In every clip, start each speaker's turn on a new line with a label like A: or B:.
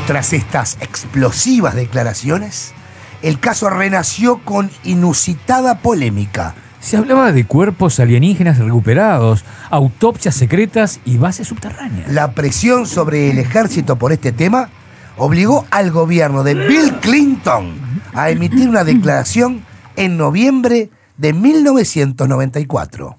A: Tras estas explosivas declaraciones, el caso renació con inusitada polémica.
B: Se hablaba de cuerpos alienígenas recuperados, autopsias secretas y bases subterráneas.
A: La presión sobre el ejército por este tema obligó al gobierno de Bill Clinton a emitir una declaración en noviembre de 1994.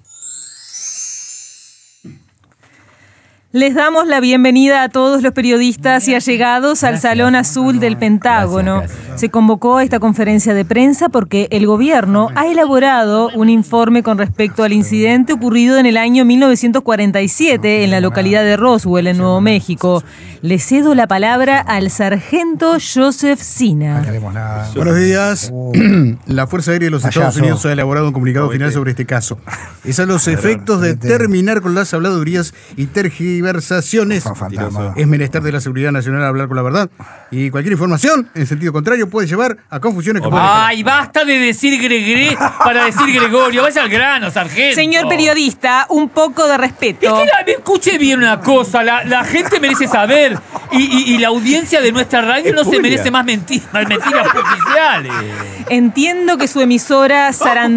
C: Les damos la bienvenida a todos los periodistas y allegados al Salón Azul del Pentágono.
B: Gracias.
C: Se convocó a esta conferencia de prensa porque el gobierno ha elaborado un informe con respecto al incidente ocurrido en el año 1947 en la localidad de Roswell, en Nuevo México. Le cedo la palabra al sargento Joseph Sina.
D: Buenos días. La Fuerza Aérea de los Estados Unidos ha elaborado un comunicado final sobre este caso. Es a los efectos de terminar con las habladurías y tergiversaciones. Es menester de la seguridad nacional hablar con la verdad. Y cualquier información en sentido contrario puede llevar a confusiones que pueden...
B: ¡Ay, basta de decir Gregre para decir Gregorio! ¡Vaya al grano, sargento!
C: Señor periodista, un poco de respeto.
B: Es que escuche bien una cosa, la gente merece saber y la audiencia de nuestra radio no se merece más mentiras oficiales.
C: Entiendo que su emisora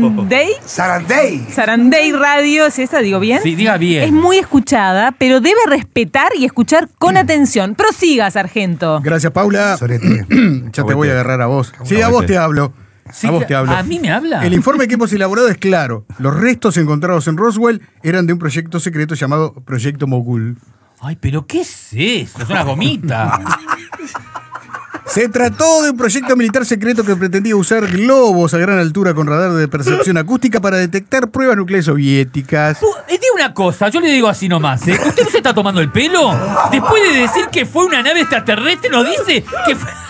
C: Sarandey Radio, ¿es esa? ¿Digo bien?
B: Sí, diga bien.
C: Es muy escuchada, pero debe respetar y escuchar con atención. Prosiga, sargento.
D: Gracias, Paula. Ya te voy a agarrar a vos. Sí, a vos te hablo.
B: Sí,
D: a vos te hablo.
B: ¿A mí me habla?
D: El informe que hemos elaborado es claro. Los restos encontrados en Roswell eran de un proyecto secreto llamado Proyecto Mogul.
B: Ay, pero ¿qué es eso? Es una gomita.
D: Se trató de un proyecto militar secreto que pretendía usar globos a gran altura con radar de percepción acústica para detectar pruebas nucleares soviéticas.
B: Diga una cosa, yo le digo así nomás, ¿eh? ¿Usted no se está tomando el pelo? Después de decir que fue una nave extraterrestre, nos dice que fue...